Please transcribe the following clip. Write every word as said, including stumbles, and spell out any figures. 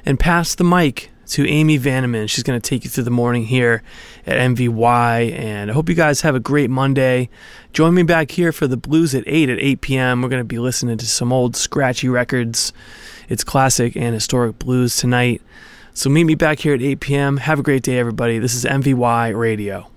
and pass the mic to Amy Vanneman. She's going to take you through the morning here at M V Y, and I hope you guys have a great Monday. Join me back here for the Blues at eight at eight p.m. We're going to be listening to some old scratchy records. It's classic and historic blues tonight. So meet me back here at eight p.m. Have a great day, everybody. This is M V Y Radio.